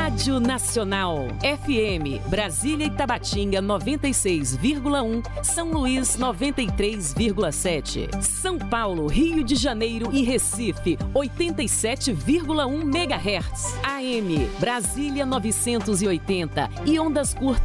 Rádio Nacional. FM, Brasília e Tabatinga 96,1, São Luís 93,7. São Paulo, Rio de Janeiro e Recife 87,1 MHz. AM, Brasília 980 e ondas curtas